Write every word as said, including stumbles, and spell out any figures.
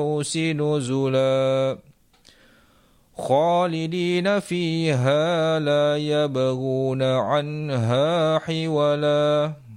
الفردوس نزلا خالدين فيها لا يبغون عنها حولا